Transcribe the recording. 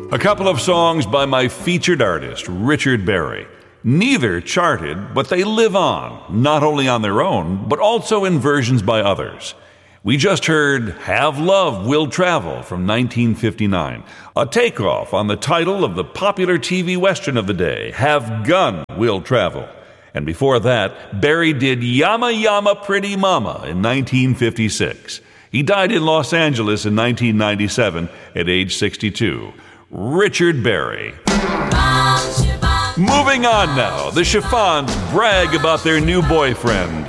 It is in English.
A couple of songs by my featured artist, Richard Berry. Neither charted, but they live on, not only on their own, but also in versions by others. We just heard Have Love Will Travel from 1959, a takeoff on the title of the popular TV Western of the day, Have Gun Will Travel. And before that, Berry did Yama Yama Pretty Mama in 1956. He died in Los Angeles in 1997 at age 62. Richard Berry. Moving on now, the Chiffons brag about their new boyfriend,